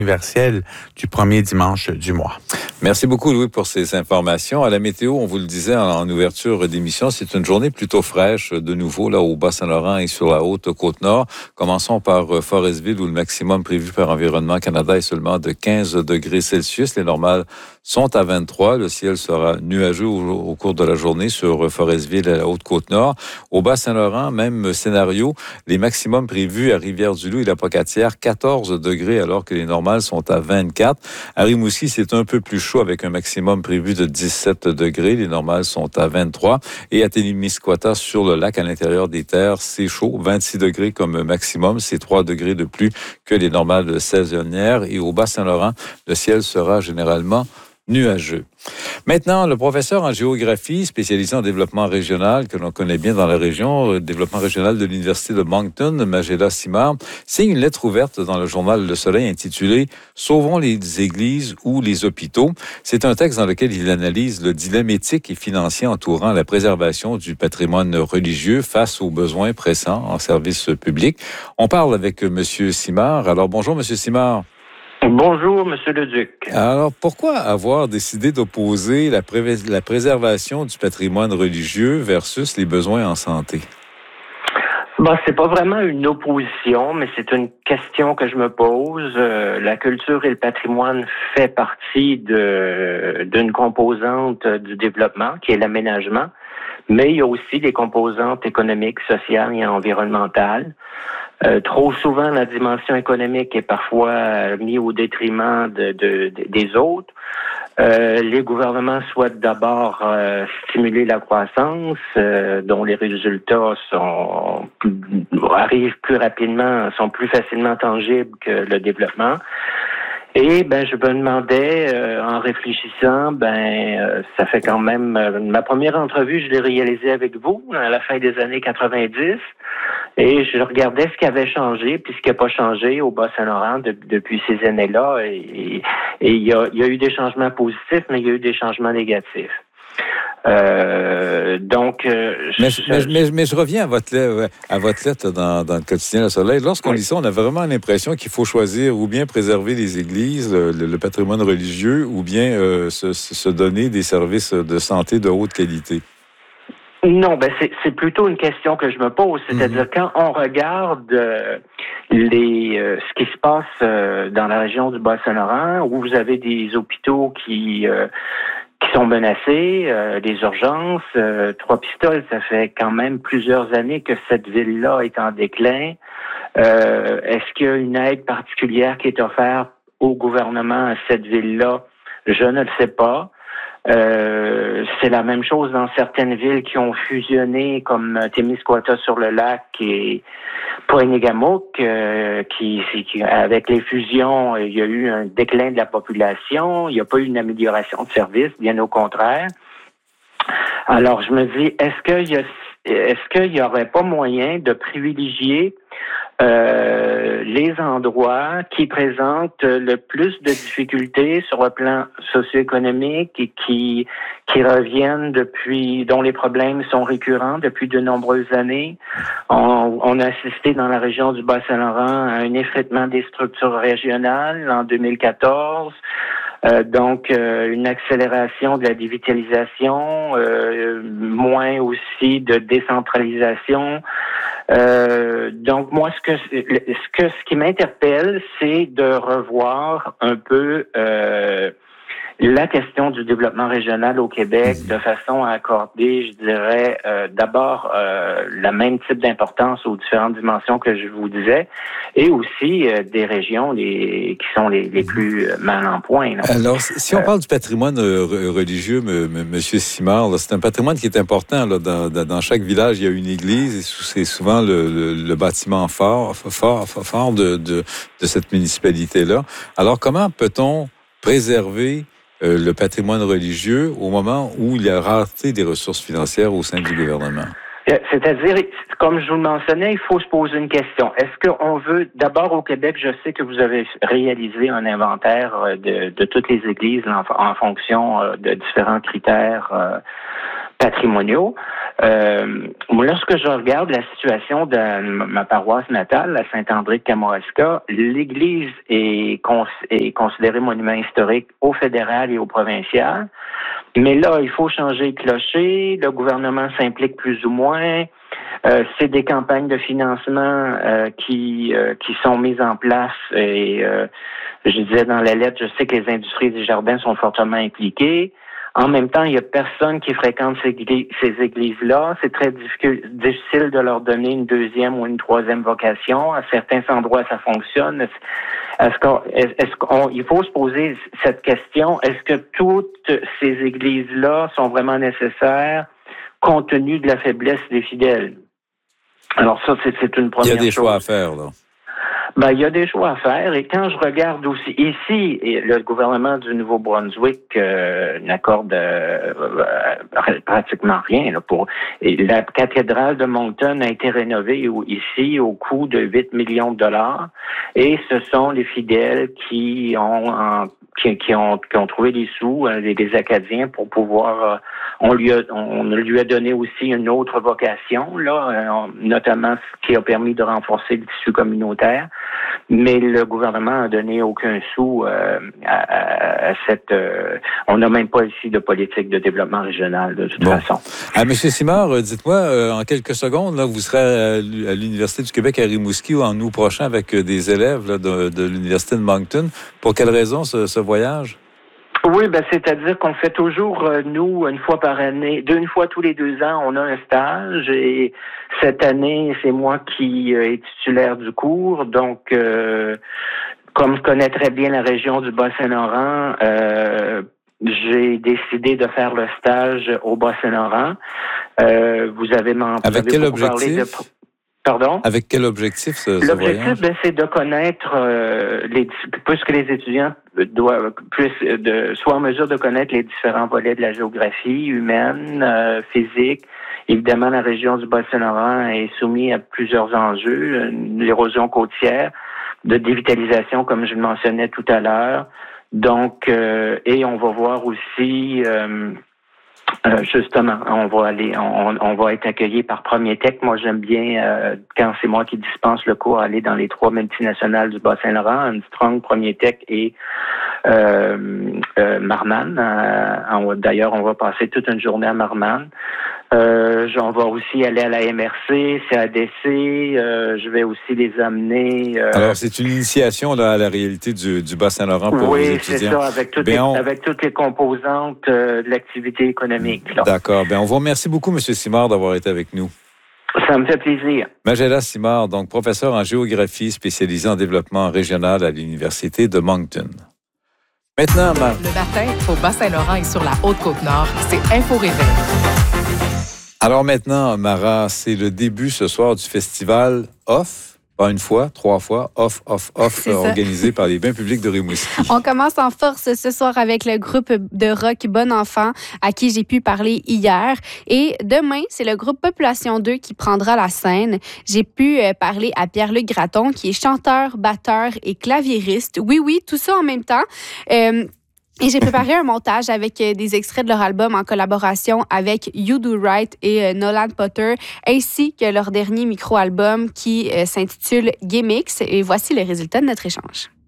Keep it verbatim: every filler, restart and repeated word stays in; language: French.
universelle du premier dimanche du mois. Merci beaucoup, Louis, pour ces informations. À la météo, on vous le disait en, en ouverture d'émission, c'est une journée plutôt fraîche, de nouveau, là, au Bas-Saint-Laurent et sur la Haute-Côte-Nord. Commençons par euh, Forestville, où le maximum prévu par Environnement Canada est seulement de quinze degrés Celsius. Les normales sont à vingt-trois. Le ciel sera nuageux au, au cours de la journée sur Forestville et la Haute-Côte-Nord. Au Bas-Saint-Laurent, même scénario. Les maximums prévus à Rivière-du-Loup et la Pocatière, quatorze degrés, alors que les normales sont à vingt-quatre. À Rimouski, c'est un peu plus chaud avec un maximum prévu de dix-sept degrés. Les normales sont à vingt-trois. Et à Témiscouata, sur le lac à l'intérieur des terres, c'est chaud, vingt-six degrés comme maximum. C'est trois degrés de plus que les normales saisonnières. Et au Bas-Saint-Laurent, le ciel sera généralement nuageux. Maintenant, le professeur en géographie, spécialisé en développement régional, que l'on connaît bien dans la région, développement régional de l'Université de Moncton, Magella Simard, signe une lettre ouverte dans le journal Le Soleil intitulée « Sauvons les églises ou les hôpitaux ». C'est un texte dans lequel il analyse le dilemme éthique et financier entourant la préservation du patrimoine religieux face aux besoins pressants en service public. On parle avec M. Simard. Alors, bonjour, M. Simard. Bonjour, Monsieur le Duc. Alors, pourquoi avoir décidé d'opposer la, pré- la préservation du patrimoine religieux versus les besoins en santé? Bon, c'est pas vraiment une opposition, mais c'est une question que je me pose. Euh, la culture et le patrimoine fait partie de, d'une composante du développement, qui est l'aménagement, mais il y a aussi des composantes économiques, sociales et environnementales. Euh, trop souvent, la dimension économique est parfois mise au détriment de, de, de, des autres. Euh, les gouvernements souhaitent d'abord euh, stimuler la croissance, euh, dont les résultats sont arrivent plus rapidement, sont plus facilement tangibles que le développement. Et ben, je me demandais, euh, en réfléchissant, ben, euh, ça fait quand même euh, ma première entrevue, je l'ai réalisée avec vous à la fin des années quatre-vingt-dix, et je regardais ce qui avait changé, puis ce qui n'a pas changé au Bas-Saint-Laurent de, depuis ces années-là, et il y a, y a eu des changements positifs, mais il y a eu des changements négatifs. Euh, donc, euh, mais, je, mais, mais, mais je reviens à votre lettre, à votre lettre dans, dans le quotidien Le Soleil. Lorsqu'on oui. lit ça, on a vraiment l'impression qu'il faut choisir ou bien préserver les églises, le, le patrimoine religieux, ou bien euh, se, se donner des services de santé de haute qualité. Non, ben c'est, c'est plutôt une question que je me pose. C'est-à-dire, mm-hmm. quand on regarde euh, les euh, ce qui se passe euh, dans la région du Bas-Saint-Laurent, où vous avez des hôpitaux qui euh, qui sont menacés, euh, des urgences. Euh, Trois-Pistoles, ça fait quand même plusieurs années que cette ville-là est en déclin. Euh, est-ce qu'il y a une aide particulière qui est offerte au gouvernement à cette ville-là? Je ne le sais pas. Euh, c'est la même chose dans certaines villes qui ont fusionné, comme Témiscouata sur le lac et Pointe-Négamouk, euh, qui, qui, avec les fusions, il y a eu un déclin de la population, il n'y a pas eu une amélioration de service, bien au contraire. Alors, je me dis, est-ce qu'il y a, est-ce qu'il y aurait pas moyen de privilégier Euh, les endroits qui présentent le plus de difficultés sur le plan socio-économique et qui qui reviennent depuis, dont les problèmes sont récurrents depuis de nombreuses années. On, on a assisté dans la région du Bas-Saint-Laurent à un effritement des structures régionales en deux mille quatorze. Euh, donc, euh, une accélération de la dévitalisation, euh, moins aussi de décentralisation. Euh, donc, moi, ce que ce que ce qui m'interpelle, c'est de revoir un peu euh, la question du développement régional au Québec de façon à accorder, je dirais, euh, d'abord euh, la même type d'importance aux différentes dimensions que je vous disais, et aussi euh, des régions les, qui sont les, les plus mal en point. Là. Alors, si on euh, parle du patrimoine religieux, M. Monsieur Simard, là, c'est un patrimoine qui est important. Là, dans, dans chaque village, il y a une église, et c'est souvent le, le, le bâtiment fort, fort, fort de, de, de cette municipalité-là. Alors, comment peut-on préserver Euh, le patrimoine religieux au moment où il y a rareté des ressources financières au sein du gouvernement? C'est-à-dire, comme je vous le mentionnais, il faut se poser une question. Est-ce qu'on veut, d'abord au Québec, je sais que vous avez réalisé un inventaire de, de toutes les églises en, en fonction de différents critères euh, patrimoniaux. Euh, lorsque je regarde la situation de ma paroisse natale, la Saint-André-de-Kamouraska, l'église est, cons- est considérée monument historique au fédéral et au provincial. Mais là, il faut changer le clocher. Le gouvernement s'implique plus ou moins. Euh, c'est des campagnes de financement euh, qui euh, qui sont mises en place. Et euh, je disais dans la lettre, je sais que les industries des jardins sont fortement impliquées. En même temps, il y a personne qui fréquente ces, églises, ces églises-là. C'est très difficile, difficile de leur donner une deuxième ou une troisième vocation. À certains endroits, ça fonctionne. Est-ce qu'on, est-ce qu'on, il faut se poser cette question. Est-ce que toutes ces églises-là sont vraiment nécessaires compte tenu de la faiblesse des fidèles? Alors ça, c'est, c'est une première chose. Il y a des choix à faire, là. Ben, il y a des choix à faire. Et quand je regarde aussi ici, le gouvernement du Nouveau-Brunswick euh, n'accorde euh, euh, pratiquement rien là, pour. Et la cathédrale de Moncton a été rénovée ici au coût de huit millions de dollars. Et ce sont les fidèles qui ont en, qui, qui ont qui ont trouvé des sous, euh, les, les Acadiens, pour pouvoir. Euh, on lui a on lui a donné aussi une autre vocation là, euh, notamment ce qui a permis de renforcer le tissu communautaire. Mais le gouvernement a donné aucun sou euh, à, à, à cette. Euh, on n'a même pas ici de politique de développement régional de toute bon. façon. Ah, Monsieur Simard, dites-moi euh, en quelques secondes, là, vous serez à, à l'Université du Québec à Rimouski en août prochain avec des élèves là, de, de l'Université de Moncton. Pour quelle raison ce, ce voyage? Oui, ben c'est-à-dire qu'on fait toujours, euh, nous, une fois par année, deux, une fois tous les deux ans, on a un stage et cette année, c'est moi qui euh, est titulaire du cours. Donc, euh, comme je connais très bien la région du Bas-Saint-Laurent, euh, j'ai décidé de faire le stage au Bas-Saint-Laurent. Euh, vous avez m'en Avec quel objectif? De... Pardon? Avec quel objectif ce, ce L'objectif, voyage? ben, c'est de connaître euh, les puisque les étudiants doivent plus de soient en mesure de connaître les différents volets de la géographie humaine, euh, physique. Évidemment, la région du Bas-Saint-Laurent est soumise à plusieurs enjeux, l'érosion côtière, de dévitalisation, comme je le mentionnais tout à l'heure. Donc, euh, et on va voir aussi euh, Euh, justement, on va aller, on, on va être accueilli par Premier Tech. Moi, j'aime bien euh, quand c'est moi qui dispense le cours, aller dans les trois multinationales du Bas-Saint-Laurent, Armstrong, Premier Tech et euh, euh, Marman. Euh, on, d'ailleurs, on va passer toute une journée à Marman. Euh, on va aussi aller à la M R C, C A D C. Euh, je vais aussi les amener. Euh... Alors, c'est une initiation là, à la réalité du, du Bas-Saint-Laurent pour oui, vos étudiants. Oui, c'est ça, avec toutes, ben les, on... avec toutes les composantes euh, de l'activité économique. Là. D'accord. Ben, on vous remercie beaucoup, M. Simard, d'avoir été avec nous. Ça me fait plaisir. Magella Simard, donc professeur en géographie spécialisé en développement régional à l'Université de Moncton. Maintenant, ma... Le matin, au Bas-Saint-Laurent et sur la Haute-Côte-Nord, c'est Info Réveil. Alors maintenant, Mara, c'est le début ce soir du festival Off. Pas une fois, trois fois, Off, Off, Off, euh, organisé par les Bains publics de Rimouski. On commence en force ce soir avec le groupe de rock Bon Enfant, à qui j'ai pu parler hier. Et demain, c'est le groupe Population deux qui prendra la scène. J'ai pu parler à Pierre-Luc Gratton, qui est chanteur, batteur et claviériste. Oui, oui, tout ça en même temps. Euh, Et j'ai préparé un montage avec des extraits de leur album en collaboration avec You Do Right et Nolan Potter, ainsi que leur dernier micro-album qui s'intitule Gimmicks. Et voici le résultat de notre échange.